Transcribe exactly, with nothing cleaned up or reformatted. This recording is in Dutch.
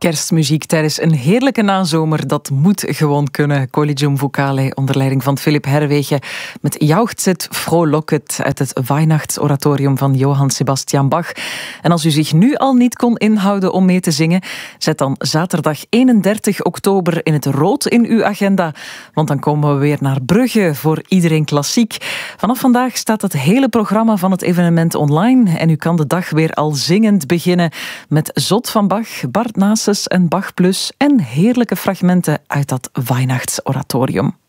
Kerstmuziek tijdens een heerlijke nazomer, dat moet gewoon kunnen. Collegium Vocale onder leiding van Philipp Herwegen met Jauchzet Frohlocket uit het Weihnachtsoratorium van Johann Sebastian Bach. En als u zich nu al niet kon inhouden om mee te zingen, zet dan zaterdag eenendertig oktober in het rood in uw agenda. Want dan komen we weer naar Brugge voor Iedereen Klassiek. Vanaf vandaag staat het hele programma van het evenement online en u kan de dag weer al zingend beginnen met Zot van Bach, Bart Nases en Bach Plus en heerlijke fragmenten uit dat Weihnachtsoratorium.